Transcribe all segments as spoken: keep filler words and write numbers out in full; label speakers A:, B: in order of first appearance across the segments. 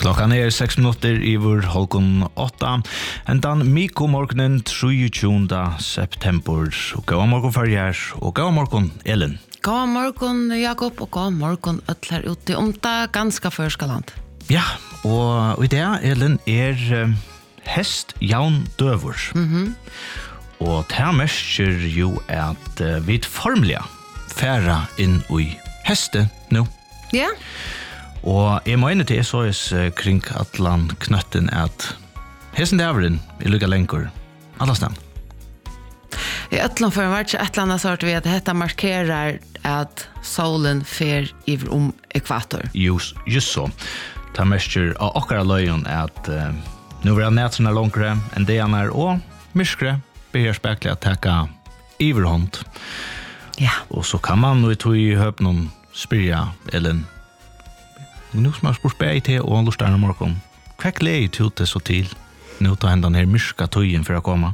A: Klockan är sex minuter i vår halvkon åtta. Ändan Miko morgonen trettionde september. Och god morgon för er och god morgon Ellen.
B: God morgon Jakob och god morgon ötlar ute om det ganska förskaland.
A: Ja, och i det Ellen är uh, häst Jan Dövor.
B: Mhm.
A: Och det märker ju att uh, vi formliga färra in i hästen nu.
B: Ja.
A: Og jeg må inn til så er kring atlan knøtten at hesten dæveren er lykka lenger alla sted.
B: I ötlan för vart ett annat sort vi att detta markerar att solen fer iver om ekvator.
A: Just, just så. Det mestjer av okkara løyen at uh, nu er nætsene langere enn det han er, og myskre ber spekler at teka iverhånd.
B: Ja.
A: Og så kan man nå i tog i høp noen spyrja, eller nu som har spurt bæg til og lustarne morgon. Hva gleder du til så til nå ta hendan her myska tøyen for å komme?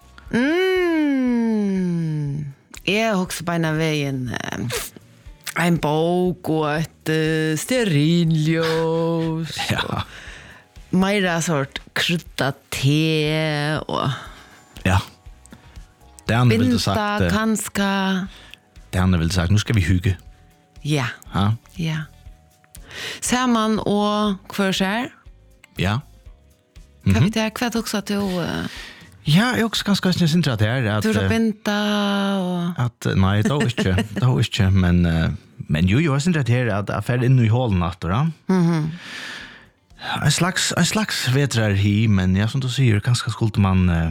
B: Mm. Jeg husker på en av veien eh, en bok og et uh, stearinljus.
A: Ja.
B: Meira sort krydda te og
A: Ja. Det han ville sagt.
B: binta kanska.
A: Det han ville sagt. Nu skal vi hygge.
B: Ja.
A: Ja.
B: Ja. Ser man og hver skjer?
A: Ja.
B: Hva vet jeg, hva også at du uh,
A: Ja, jeg også ganske ganske synes at det er at
B: du har
A: eh,
B: binta og
A: at nei, det er ikke, det er ikke, men eh, men jo, jo, jeg synes at det er at jeg fer inn i hålen natt, da.
B: Mhm.
A: En slags en slags vetrar hi, men ja, som du sier, ganske skulle man uh,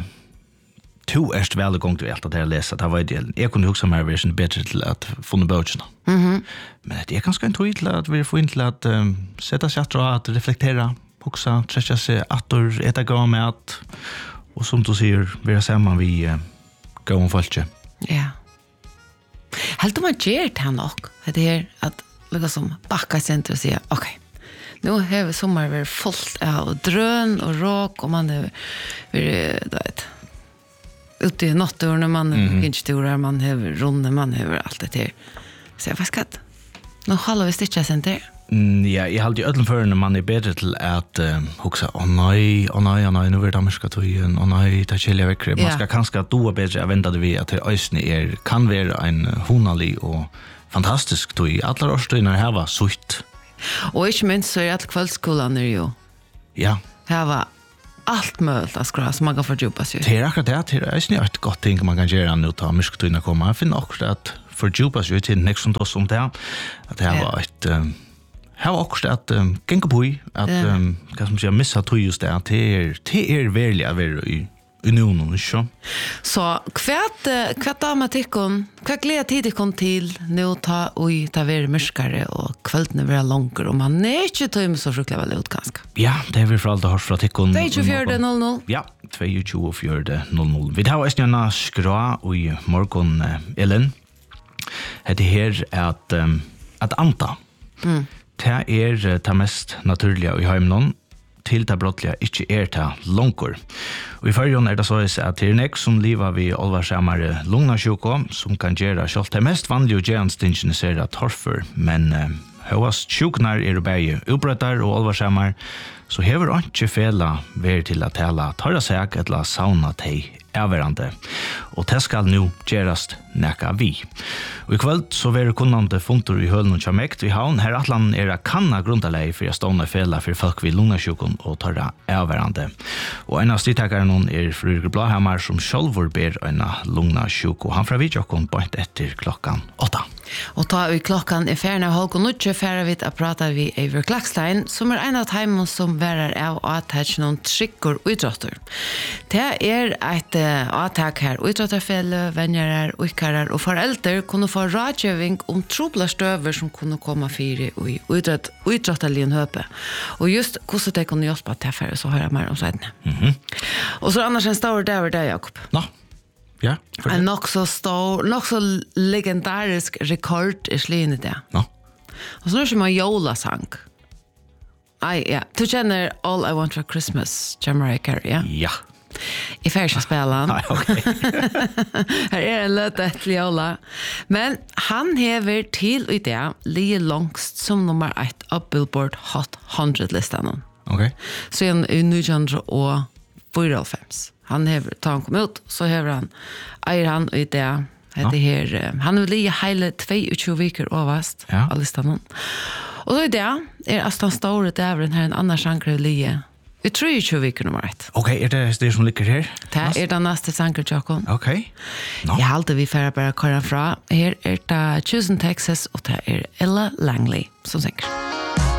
A: to erst vel gång til alt det her lese, det var det. Jeg kunne huske meg være bedre til at funne bøkene.
B: Mhm.
A: Men det er ganske en tog til at vi får inn til at um, sette seg etter at reflektera, huske, tretja seg atter, eta gå med at, og som du sier, være sammen vi uh, gå om folket.
B: Ja. Helt om man gjør det nok, det er at liksom bakka senter og sier, ok, nu har vi sommar vært fullt av drøn og råk, og man har vært, du vet, ute i natturen, man har
A: Mhm.
B: vinsturer, man har runde, man har alt det til. Så jeg, hva skal det? Nå holder vi stitcha senter.
A: Mm, ja, jeg halte jo ødelen før når man er bedre til at uh, huske, å nei, å nei, å nei, nå er det ameriska tøyen, å nei, det er kjellige vekkere. Man
B: Ja.
A: skal kanskje doa bedre av vente det vi at det øysene er, kan være en honalig og fantastisk tøy. Alle årstøyner her var sutt.
B: Og ikke minst så er alt kveldskolan er jo,
A: Ja,
B: her var alt mulig av skra som man kan fordjupa seg.
A: det er akkurat det, det er øysene et godt ting man kan gjøre nå til mysketøyene kommer. Jeg finner akkurat at fordjupa seg til nek som oss om det, at det her
B: Ja.
A: var et... Um, Her var også at um, genga på i, at
B: Ja.
A: um, hva som sier, missa tog just det, at det er, det er verlig å være i unionen, ikke?
B: Så kvært kvært dramatikken, kvært gleder tid kom til nå ta oi ta være mørkere og kveldene være langere og man er ikke tøy så fruktelig veldig ut ganske.
A: Ja, det er vi for alt det hørt fra tikkun.
B: tjuefire null null.
A: Ja, tjuefire null null. Vi tar også gjerne skra i morgen, uh, Ellen. Det her er at, um, at anta.
B: Mm.
A: Det er uh, det mest naturlige i heimnon, til det brottlige ikke er det langer. Og i førjon er det så at det er nek som livet vi olvarsamere lungnasjuko, som kan gjøre selv det mest vanlige gjernstingene ser at torfer, men uh, høyast sjuknar er bare ubrøttar og olvarsamere, så hever ikke fela vært til at tala tarra seg eller sauna teg avverande. Og det skal nu gjerast nekka vi. Og i kveld så være kunnande funter i hølen og kjamekt vi havn. Her atlan er a kanna grundalei for a stående fela for folk vi lungasjukon og tarra avverande. Og en av styrtakaren er Frøyre Blahamar som sjálfur ber en lungasjuk. Og han fra vidjokon bort etter klokkan åtta.
B: Og ta vi klokkan er ferdig av halv og nødje ferdig vidt å prate vi Eivor Klakstein, som er en av heimen som værer av å attach noen trykker uidrotter. Det er et attak her, uidrotterfelle, venner, uikarer og foreldre kunne få rådgjøving om trobla støver som kunne komme fire i uidrotterlige høpe. Og just hvordan det kunne hjelpe til ferdig, så har jeg mer om sidene.
A: Mhm.
B: Og så annars en stor dag over deg, Jakob.
A: Nå, ja.
B: En nok så stor, nok så legendarisk rekord i slien i det.
A: Nå.
B: Og så er det som en jolasang. Ai, ja. Du kjenner All I Want for Christmas, Mariah Carey, ja?
A: Ja.
B: I färg spela.
A: Nej, okej.
B: Här är en löt ett jola. Men han hever till i det lige långst som nummer ett av Billboard Hot hundra-listan.
A: Okej.
B: Så en i nitton och fyrtiofem. Han har ta han kom ut så har han eier han i det. Det här han vill ge hela tjugotvå veckor avast
A: ja.
B: Alla stannar. Och så är det är Aston Store det är den här en annan genre lie. Vi tror ju tjugo veckor nummer ett.
A: Okej, är det det som ligger här?
B: Det är den nästa sanger Jakob.
A: Okej.
B: No. Jag har alltid vi färra bara köra fra. Här är det Chosen Texas och det är Ella Langley som säger.